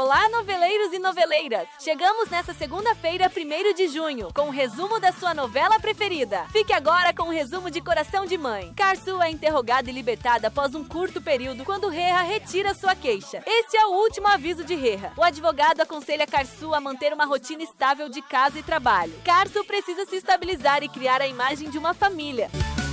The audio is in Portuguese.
Olá, noveleiros e noveleiras! Chegamos nessa segunda-feira, 1º de junho, com o resumo da sua novela preferida. Fique agora com o resumo de Coração de Mãe. Karsu é interrogada e libertada após um curto período quando Reha retira sua queixa. Este é o último aviso de Reha. O advogado aconselha Karsu a manter uma rotina estável de casa e trabalho. Karsu precisa se estabilizar e criar a imagem de uma família.